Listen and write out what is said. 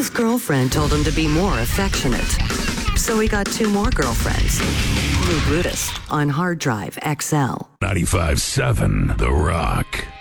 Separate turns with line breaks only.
His girlfriend told him to be more affectionate. So he got 2 more girlfriends. Lou Brutus on Hard Drive XL.
95.7 The Rock.